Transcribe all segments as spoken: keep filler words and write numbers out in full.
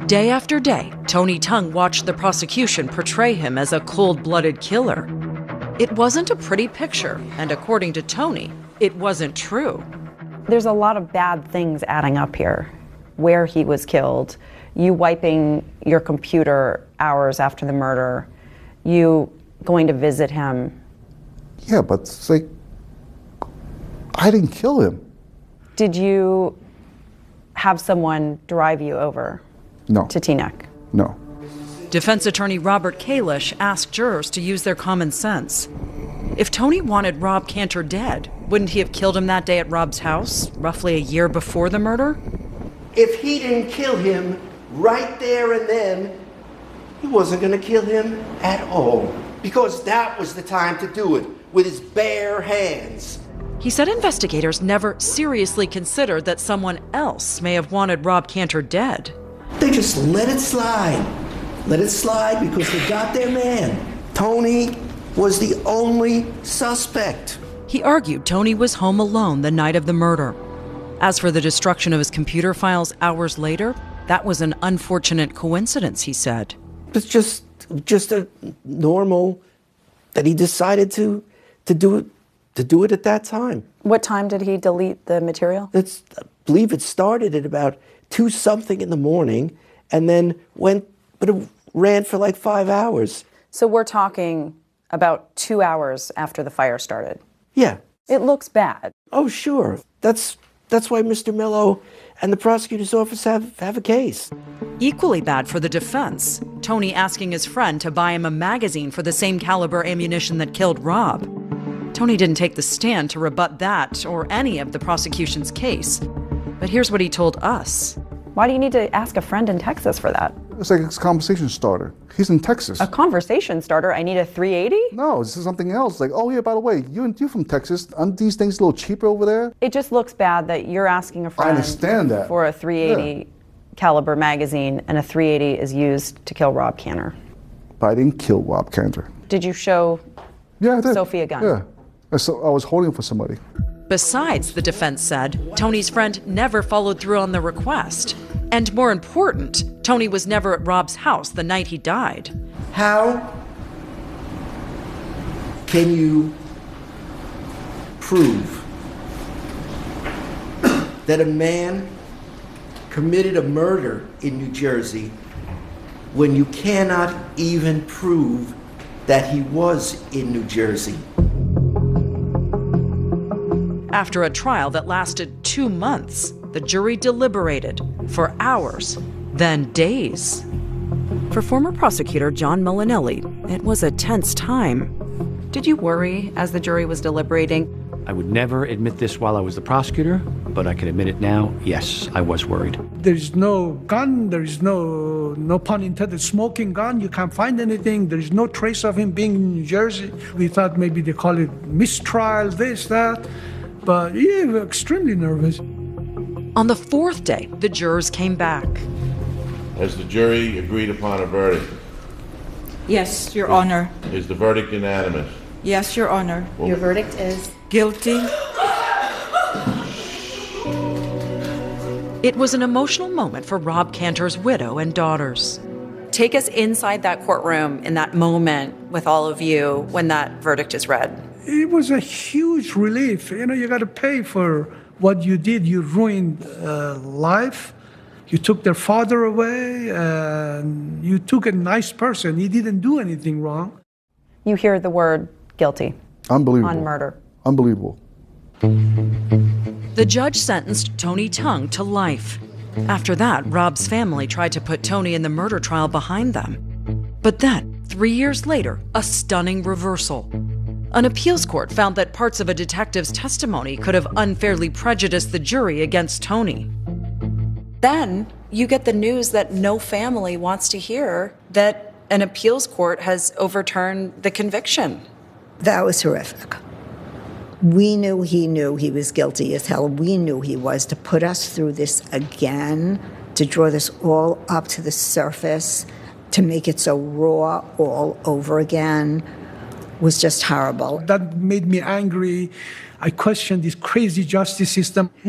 Day after day, Tony Tung watched the prosecution portray him as a cold-blooded killer. It wasn't a pretty picture, and according to Tony, it wasn't true. There's a lot of bad things adding up here. Where he was killed, you wiping your computer hours after the murder, you going to visit him. Yeah, but it's like, I didn't kill him. Did you have someone drive you over No. to Teaneck? No. Defense attorney Robert Kalish asked jurors to use their common sense. If Tony wanted Rob Cantor dead, wouldn't he have killed him that day at Rob's house, roughly a year before the murder? If he didn't kill him right there and then, he wasn't going to kill him at all. Because that was the time to do it, with his bare hands. He said investigators never seriously considered that someone else may have wanted Rob Cantor dead. They just let it slide. Let it slide because they got their man. Tony was the only suspect. He argued Tony was home alone the night of the murder. As for the destruction of his computer files hours later, that was an unfortunate coincidence, he said. It's just just a normal that he decided to to do it to do it at that time. What time did he delete the material? It's, I believe it started at about two something in the morning and then went, but it ran for like five hours. So we're talking about two hours after the fire started. Yeah. It looks bad. Oh, sure. That's that's why Mister Mello and the prosecutor's office have, have a case. Equally bad for the defense, Tony asking his friend to buy him a magazine for the same caliber ammunition that killed Rob. Tony didn't take the stand to rebut that or any of the prosecution's case. But here's what he told us. Why do you need to ask a friend in Texas for that? It's like a conversation starter. He's in Texas. A conversation starter? I need a three eighty? No, this is something else. Like, oh yeah, by the way, you you from Texas. Aren't these things a little cheaper over there? It just looks bad that you're asking a friend I understand that. for a three eighty yeah. caliber magazine, and a three eighty is used to kill Rob Cantor. But I didn't kill Rob Cantor. Did you show yeah, I did. Sophie a gun? Yeah. I, so, I was holding it for somebody. Besides, the defense said, Tony's friend never followed through on the request. And more important, Tony was never at Rob's house the night he died. How can you prove that a man committed a murder in New Jersey when you cannot even prove that he was in New Jersey? After a trial that lasted two months, the jury deliberated for hours, then days. For former prosecutor John Molinelli, it was a tense time. Did you worry as the jury was deliberating? I would never admit this while I was the prosecutor, but I can admit it now. Yes, I was worried. There's no gun, there's no, no pun intended, smoking gun. You can't find anything. There's no trace of him being in New Jersey. We thought maybe they call it mistrial, this, that. But yeah, we were extremely nervous. On the fourth day, the jurors came back. Has the jury agreed upon a verdict? Yes, Your is, Honor. Is the verdict unanimous? Yes, Your Honor. Well, Your verdict is guilty. It was an emotional moment for Rob Cantor's widow and daughters. Take us inside that courtroom in that moment with all of you when that verdict is read. It was a huge relief. You know, you got to pay for what you did. You ruined uh, life. You took their father away, and you took a nice person. He didn't do anything wrong. You hear the word guilty. Unbelievable. On murder. Unbelievable. The judge sentenced Tony Tung to life. After that, Rob's family tried to put Tony in the murder trial behind them. But then, three years later, a stunning reversal. An appeals court found that parts of a detective's testimony could have unfairly prejudiced the jury against Tony. Then, you get the news that no family wants to hear that an appeals court has overturned the conviction. That was horrific. We knew he knew he was guilty as hell. We knew he was. To put us through this again, to draw this all up to the surface, to make it so raw all over again, was just horrible. That made me angry. I questioned this crazy justice system. Him,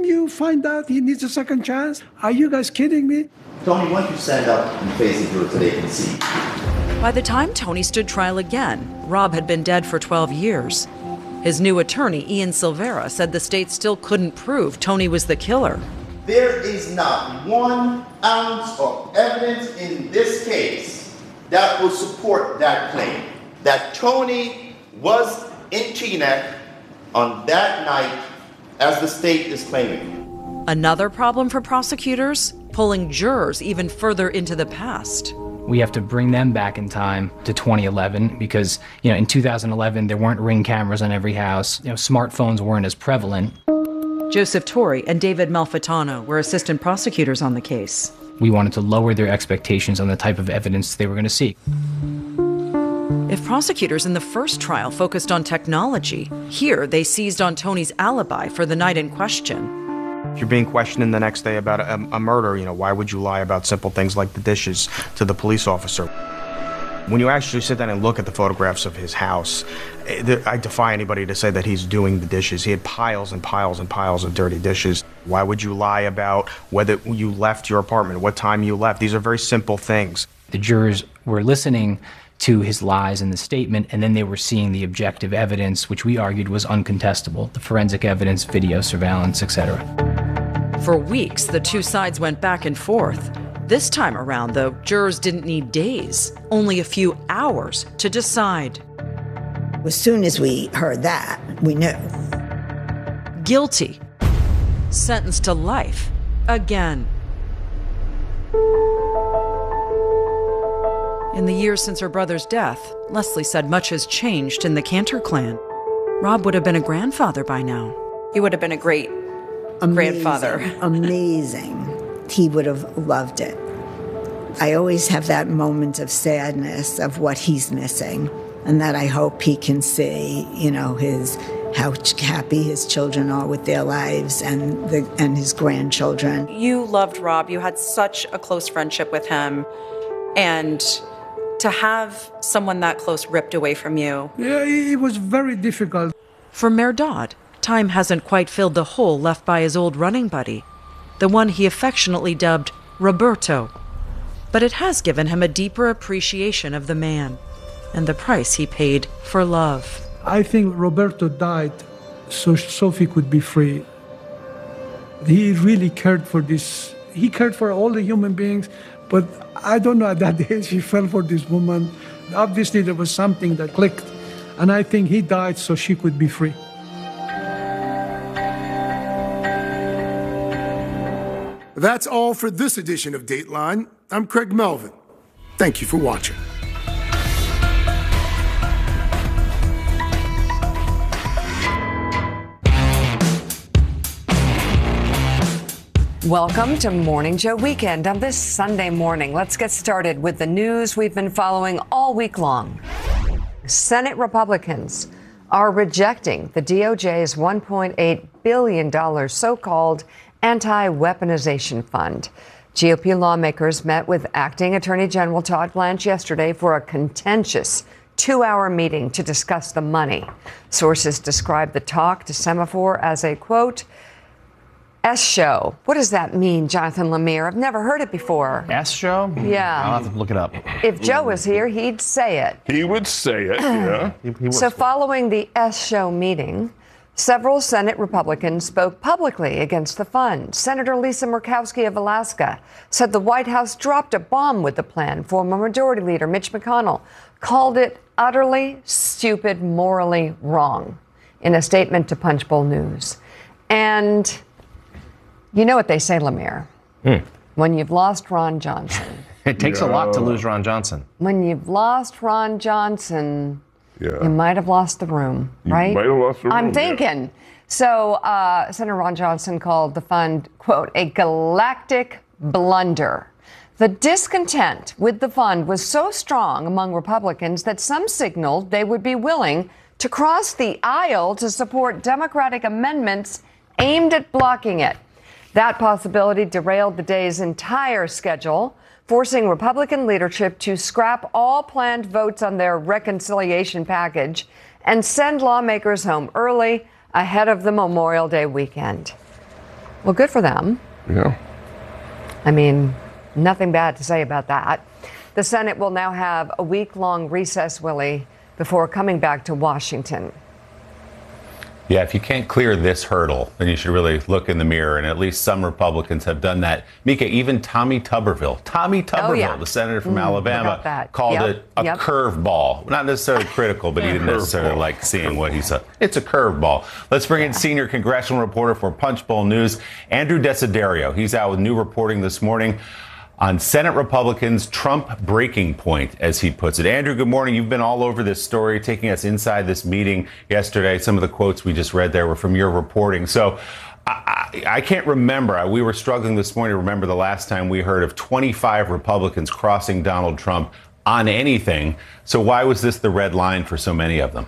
you find out he needs a second chance? Are you guys kidding me? Tony, why don't you stand up and face the jury so they can see? By the time Tony stood trial again, Rob had been dead for twelve years. His new attorney, Ian Silvera, said the state still couldn't prove Tony was the killer. There is not one ounce of evidence in this case that will support that claim, that Tony was in Teaneck on that night, as the state is claiming. Another problem for prosecutors? Pulling jurors even further into the past. We have to bring them back in time to twenty eleven because, you know, in two thousand eleven, there weren't Ring cameras on every house. You know, smartphones weren't as prevalent. Joseph Torrey and David Malfitano were assistant prosecutors on the case. We wanted to lower their expectations on the type of evidence they were going to seek. If prosecutors in the first trial focused on technology, here they seized on Tony's alibi for the night in question. If you're being questioned the next day about a, a murder, you know, why would you lie about simple things like the dishes to the police officer? When you actually sit down and look at the photographs of his house, I defy anybody to say that he's doing the dishes. He had piles and piles and piles of dirty dishes. Why would you lie about whether you left your apartment, what time you left? These are very simple things. The jurors were listening to his lies in the statement, and then they were seeing the objective evidence, which we argued was uncontestable, the forensic evidence, video surveillance, et cetera. For weeks, the two sides went back and forth. This time around, though, jurors didn't need days, only a few hours to decide. As soon as we heard that, we knew. Guilty. Sentenced to life. Again. In the years since her brother's death, Leslie said much has changed in the Cantor clan. Rob would have been a grandfather by now. He would have been a great amazing, grandfather. Amazing. He would have loved it. I always have that moment of sadness of what he's missing, and that I hope he can see, you know, his how happy his children are with their lives and the and his grandchildren. You loved Rob. You had such a close friendship with him, and to have someone that close ripped away from you. Yeah, it was very difficult. For Mayor Dodd, time hasn't quite filled the hole left by his old running buddy, the one he affectionately dubbed Roberto. But it has given him a deeper appreciation of the man and the price he paid for love. I think Roberto died so Sophie could be free. He really cared for this. He cared for all the human beings, but I don't know, at that age he fell for this woman. Obviously there was something that clicked, and I think he died so she could be free. That's all for this edition of Dateline. I'm Craig Melvin. Thank you for watching. Welcome to Morning Joe Weekend on this Sunday morning. Let's get started with the news we've been following all week long. Senate Republicans are rejecting the D O J's one point eight billion dollars so-called anti-weaponization fund. G O P lawmakers met with Acting Attorney General Todd Blanche yesterday for a contentious two-hour meeting to discuss the money. Sources describe the talk to Semaphore as a, quote, S show. What does that mean, Jonathan Lemire? I've never heard it before. S show? Yeah. I'll have to look it up. If Joe was here, he'd say it. He would say it, yeah. he, he so following the S show meeting, several Senate Republicans spoke publicly against the fund. Senator Lisa Murkowski of Alaska said the White House dropped a bomb with the plan. Former Majority Leader Mitch McConnell called it utterly stupid, morally wrong in a statement to Punchbowl News. And you know what they say, Lemire. Hmm. When you've lost Ron Johnson. It takes Yeah. a lot to lose Ron Johnson. When you've lost Ron Johnson, Yeah. you might have lost the room, You right? might have lost the I'm room, thinking. So uh, Senator Ron Johnson called the fund, quote, a galactic blunder. The discontent with the fund was so strong among Republicans that some signaled they would be willing to cross the aisle to support Democratic amendments aimed at blocking it. That possibility derailed the day's entire schedule, forcing Republican leadership to scrap all planned votes on their reconciliation package and send lawmakers home early ahead of the Memorial Day weekend. Well, good for them. Yeah. I mean, nothing bad to say about that. The Senate will now have a week-long recess, Willie, before coming back to Washington. Yeah, if you can't clear this hurdle, then you should really look in the mirror, and at least some Republicans have done that. Mika, even Tommy Tuberville, Tommy Tuberville, Oh, yeah. the senator from Mm, Alabama, forgot that. called Yep, it a yep. curveball. Not necessarily critical, but he didn't necessarily like seeing what he said. It's a curveball. Let's bring in senior congressional reporter for Punchbowl News, Andrew Desiderio. He's out with new reporting this morning on Senate Republicans' Trump breaking point, as he puts it. Andrew, good morning. You've been all over this story, taking us inside this meeting yesterday. Some of the quotes we just read there were from your reporting. So I, I, I can't remember. We were struggling this morning to remember the last time we heard of twenty-five Republicans crossing Donald Trump on anything. So why was this the red line for so many of them?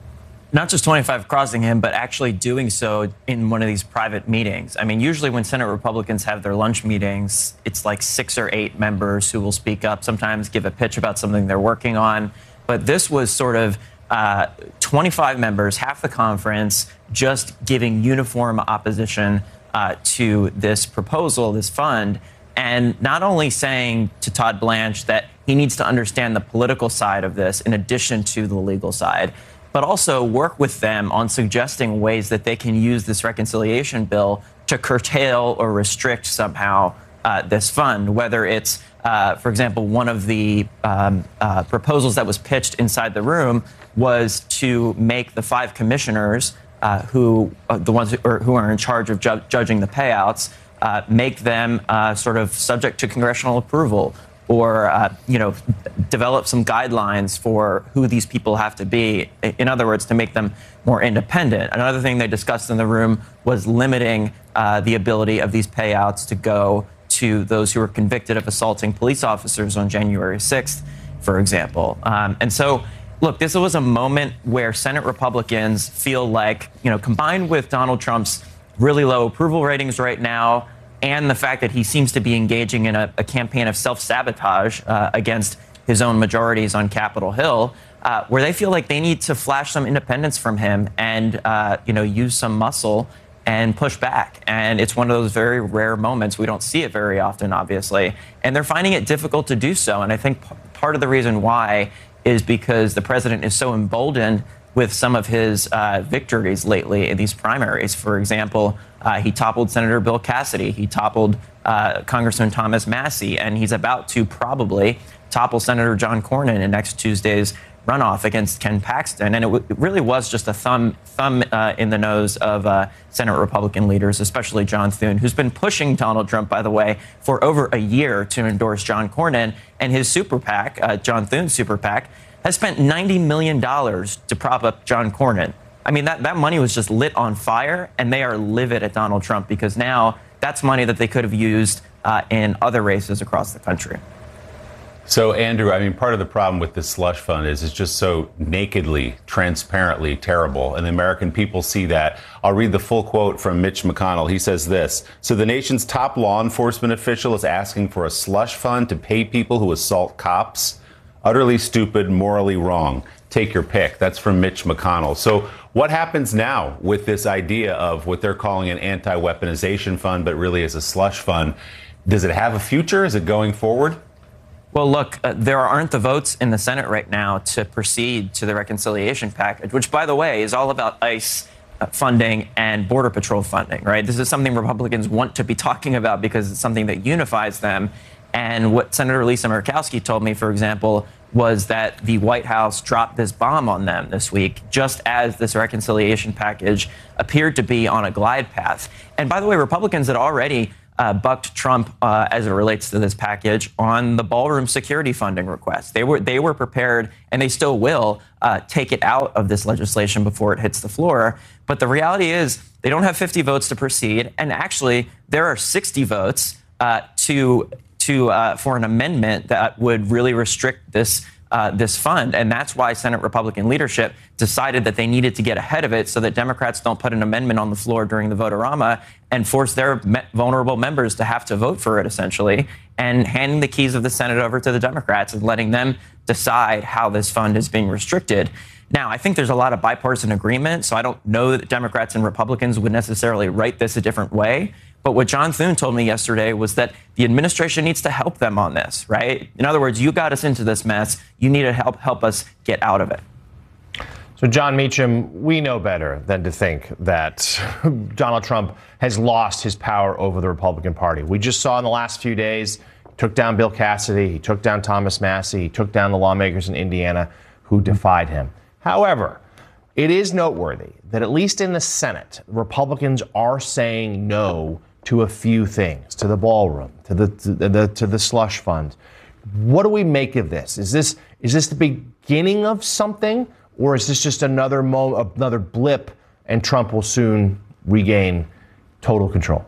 Not just twenty-five crossing him, but actually doing so in one of these private meetings. I mean, usually when Senate Republicans have their lunch meetings, it's like six or eight members who will speak up, sometimes give a pitch about something they're working on. But this was sort of uh, twenty-five members, half the conference, just giving uniform opposition uh, to this proposal, this fund, and not only saying to Todd Blanche that he needs to understand the political side of this in addition to the legal side, but also work with them on suggesting ways that they can use this reconciliation bill to curtail or restrict somehow uh, this fund, whether it's, uh, for example, one of the um, uh, proposals that was pitched inside the room was to make the five commissioners uh, who, uh, the ones who are, who are in charge of ju- judging the payouts, uh, make them uh, sort of subject to congressional approval, or, uh, you know, develop some guidelines for who these people have to be. In other words, to make them more independent. Another thing they discussed in the room was limiting uh, the ability of these payouts to go to those who were convicted of assaulting police officers on January sixth, for example. Um, and so, look, this was a moment where Senate Republicans feel like, you know, combined with Donald Trump's really low approval ratings right now, and the fact that he seems to be engaging in a, a campaign of self-sabotage uh, against his own majorities on Capitol Hill, uh, where they feel like they need to flash some independence from him and, uh, you know, use some muscle and push back. And it's one of those very rare moments. We don't see it very often, obviously. And they're finding it difficult to do so. And I think p- part of the reason why is because the president is so emboldened with some of his uh, victories lately in these primaries. For example, uh, he toppled Senator Bill Cassidy. He toppled uh, Congressman Thomas Massie, and he's about to probably topple Senator John Cornyn in next Tuesday's runoff against Ken Paxton. And it, w- it really was just a thumb thumb uh, in the nose of uh, Senate Republican leaders, especially John Thune, who's been pushing Donald Trump, by the way, for over a year to endorse John Cornyn. And his super PAC, uh, John Thune's super PAC, has spent ninety million dollars to prop up John Cornyn. I mean, that, that money was just lit on fire, and they are livid at Donald Trump because now that's money that they could have used uh, in other races across the country. So, Andrew, I mean, part of the problem with this slush fund is it's just so nakedly, transparently terrible, and the American people see that. I'll read the full quote from Mitch McConnell. He says this: "So the nation's top law enforcement official is asking for a slush fund to pay people who assault cops? Utterly stupid, morally wrong. Take your pick." That's from Mitch McConnell. So what happens now with this idea of what they're calling an anti-weaponization fund, but really is a slush fund? Does it have a future? Is it going forward? Well, look, uh, there aren't the votes in the Senate right now to proceed to the reconciliation package, which, by the way, is all about ICE uh, funding and Border Patrol funding, right? This is something Republicans want to be talking about because it's something that unifies them. And what Senator Lisa Murkowski told me, for example, was that the White House dropped this bomb on them this week, just as this reconciliation package appeared to be on a glide path. And by the way, Republicans had already uh, bucked Trump uh, as it relates to this package on the ballroom security funding request. They were they were prepared, and they still will, uh, take it out of this legislation before it hits the floor. But the reality is they don't have fifty votes to proceed. And actually, there are sixty votes uh, to to uh, for an amendment that would really restrict this uh, this fund. And that's why Senate Republican leadership decided that they needed to get ahead of it so that Democrats don't put an amendment on the floor during the vote-a-rama and force their me- vulnerable members to have to vote for it, essentially, and handing the keys of the Senate over to the Democrats and letting them decide how this fund is being restricted. Now, I think there's a lot of bipartisan agreement, so I don't know that Democrats and Republicans would necessarily write this a different way. But what John Thune told me yesterday was that the administration needs to help them on this, right? In other words, you got us into this mess. You need to help help us get out of it. So, John Meacham, we know better than to think that Donald Trump has lost his power over the Republican Party. We just saw in the last few days, he took down Bill Cassidy, he took down Thomas Massie, he took down the lawmakers in Indiana who defied him. However, it is noteworthy that at least in the Senate, Republicans are saying no to a few things, to the ballroom, to the to the, to the slush fund. What do we make of this? Is this is this the beginning of something? Or is this just another mo- another blip, and Trump will soon regain total control?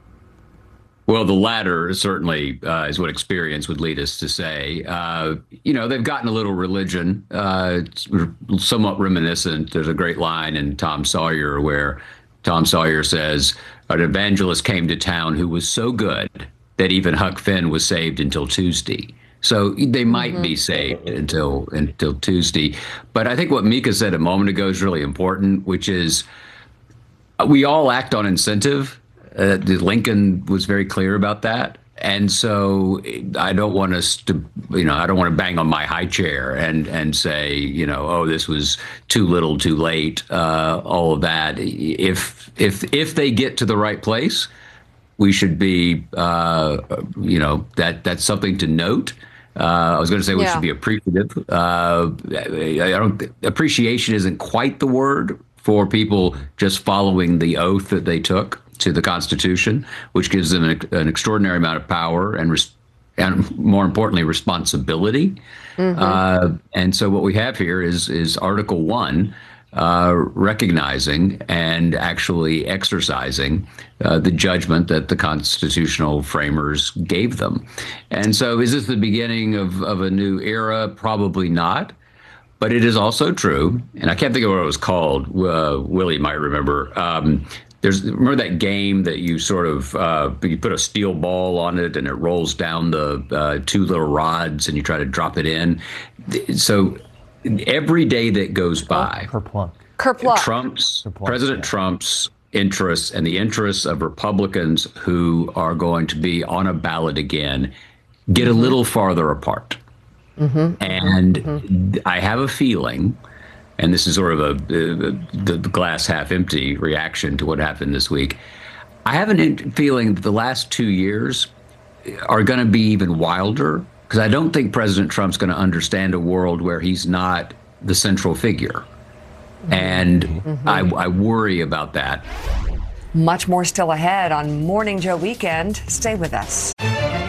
Well, the latter certainly uh, is what experience would lead us to say. Uh, you know, they've gotten a little religion, uh, somewhat reminiscent. There's a great line in Tom Sawyer where Tom Sawyer says, an evangelist came to town who was so good that even Huck Finn was saved until Tuesday. So they might mm-hmm. be saved until until Tuesday. But I think what Mika said a moment ago is really important, which is we all act on incentive. Uh, Lincoln was very clear about that. And so I don't want us to, you know, I don't want to bang on my high chair and and say, you know, oh, this was too little, too late, uh, all of that. If if if they get to the right place, we should be, uh, you know, that that's something to note. Uh, I was going to say we yeah. should be appreciative. Uh, I don't. Appreciation isn't quite the word for people just following the oath that they took to the Constitution, which gives them an, an extraordinary amount of power and, res- and more importantly, responsibility. Mm-hmm. Uh, and so what we have here is is Article One. Uh, recognizing and actually exercising uh, the judgment that the constitutional framers gave them. And so is this the beginning of, of a new era? Probably not. But it is also true, and I can't think of what it was called. Uh, Willie might remember. Um, there's remember that game that you sort of uh, you put a steel ball on it and it rolls down the uh, two little rods and you try to drop it in. So every day that goes by, Kerplunk. Kerplunk. Trump's Kerplunk, President yeah. Trump's interests and the interests of Republicans who are going to be on a ballot again get mm-hmm. a little farther apart. Mm-hmm. And mm-hmm. I have a feeling, and this is sort of a, a the glass half empty reaction to what happened this week. I have a feeling that the last two years are going to be even wilder. Because I don't think President Trump's going to understand a world where he's not the central figure. And mm-hmm. I, I worry about that. Much more still ahead on Morning Joe Weekend. Stay with us.